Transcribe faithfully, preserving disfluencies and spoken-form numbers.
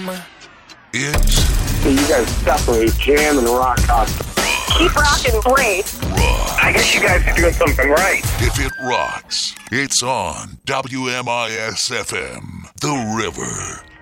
is... So you guys separate jam and rock out. Keep rocking, great. Rock. I guess you guys are doing something right. If it rocks, it's on W M I S F M, The River.